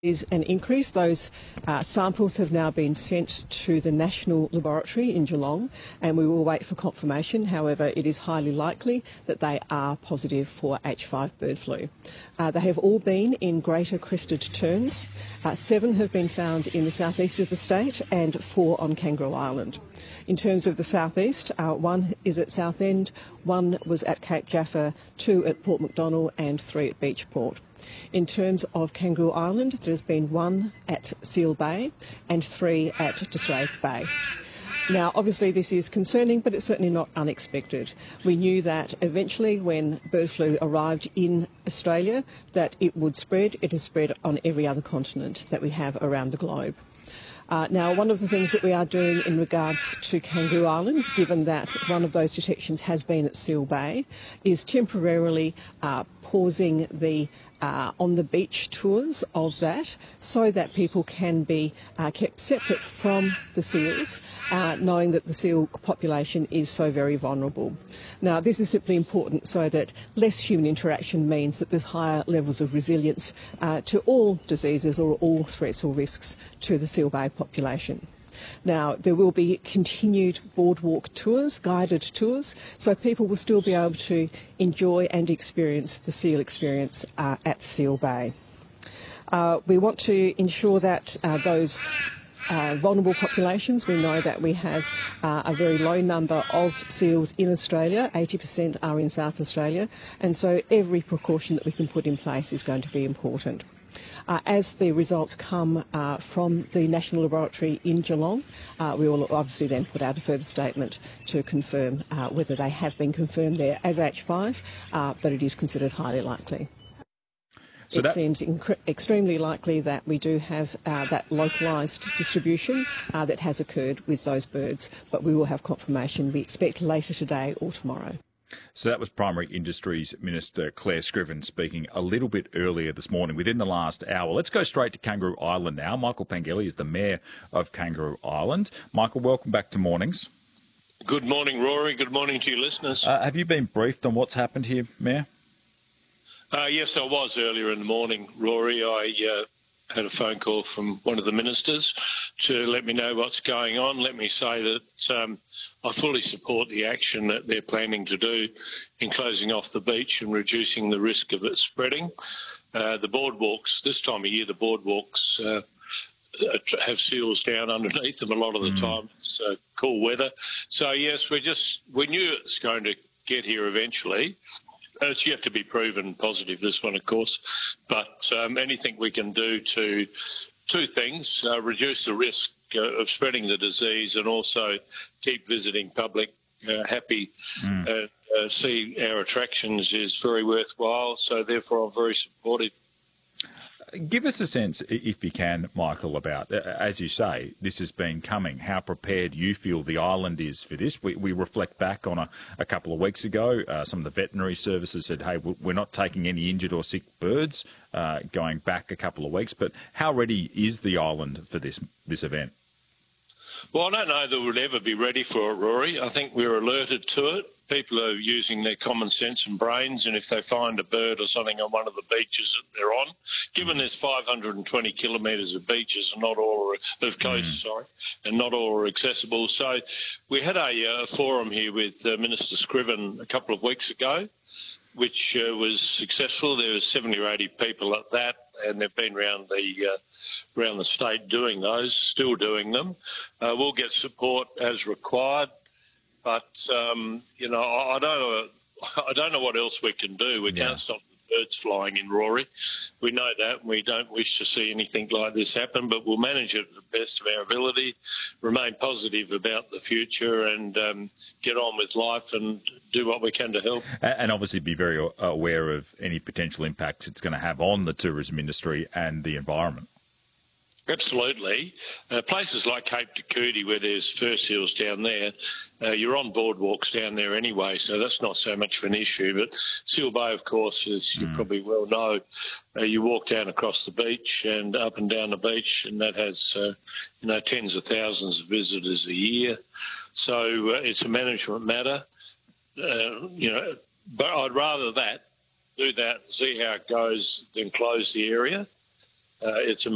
Is an increase. Those samples have now been sent to the National Laboratory in Geelong, and we will wait for confirmation. However, it is highly likely that they are positive for H5 bird flu. They have all been in greater crested terns. 7 have been found in the southeast of the state and 4 on Kangaroo Island. In terms of the southeast, 1 is at Southend, 1 was at Cape Jaffa, 2 at Port Macdonnell and 3 at Beachport. In terms of Kangaroo Island, there's been 1 at Seal Bay and 3 at Disrace Bay. Now, obviously this is concerning, but it's certainly not unexpected. We knew that eventually when bird flu arrived in Australia that it would spread. It has spread on every other continent that we have around the globe. Now, one of the things that we are doing in regards to Kangaroo Island, given that one of those detections has been at Seal Bay, is temporarily pausing the on-the-beach tours of that so that people can be kept separate from the seals, knowing that the seal population is so very vulnerable. Now, this is simply important so that less human interaction means that there's higher levels of resilience to all diseases or all threats or risks to the Seal Bay population. Now, there will be continued boardwalk tours, guided tours, so people will still be able to enjoy and experience the seal experience at Seal Bay. We want to ensure that those vulnerable populations, we know that we have a very low number of seals in Australia, 80% are in South Australia, and so every precaution that we can put in place is going to be important. As the results come from the National Laboratory in Geelong, we will obviously then put out a further statement to confirm whether they have been confirmed there as H5, but it is considered highly likely. So it seems extremely likely that we do have that localised distribution that has occurred with those birds, but we will have confirmation, we expect, later today or tomorrow. So that was Primary Industries Minister Claire Scriven speaking a little bit earlier this morning, within the last hour. Let's go straight to Kangaroo Island now. Michael Pengelly is the Mayor of Kangaroo Island. Michael, welcome back to Mornings. Good morning, Rory. Good morning to your listeners. Have you been briefed on what's happened here, Mayor? Yes, I was earlier in the morning, Rory. I had a phone call from one of the ministers to let me know what's going on. Let me say that I fully support the action that they're planning to do in closing off the beach and reducing the risk of it spreading. The boardwalks, this time of year, the boardwalks have seals down underneath them a lot of the time. It's cool weather. So, yes, we knew it's going to get here eventually. It's yet to be proven positive, this one, of course. But anything we can do to two things, reduce the risk of spreading the disease and also keep visiting public happy and see our attractions is very worthwhile. So, therefore, I'm very supportive. Give us a sense, if you can, Michael, about, as you say, this has been coming, how prepared you feel the island is for this. We reflect back on a couple of weeks ago. Some of the veterinary services said, hey, we're not taking any injured or sick birds, going back a couple of weeks. But how ready is the island for this event? Well, I don't know that we'll ever be ready for it, Rory. I think we're alerted to it. People are using their common sense and brains, and if they find a bird or something on one of the beaches that they're on, given there's 520 kilometres of beaches and not all are, of coast, and not all are accessible. So we had a forum here with Minister Scriven a couple of weeks ago, which was successful. There was 70 or 80 people at that, and they've been around the state doing those, still doing them. We'll get support as required, but I don't know what else we can do. We can't stop the birds flying in, Rory. We know that, and we don't wish to see anything like this happen, but we'll manage it to the best of our ability, remain positive about the future, and get on with life and do what we can to help. And obviously be very aware of any potential impacts it's going to have on the tourism industry and the environment. Absolutely. Places like Cape Takuti, where there's fur seals down there, you're on boardwalks down there anyway, so that's not so much of an issue. But Seal Bay, of course, as you probably well know, you walk down across the beach and up and down the beach, and that has tens of thousands of visitors a year. So it's a management matter. But I'd rather do that and see how it goes than close the area. It's a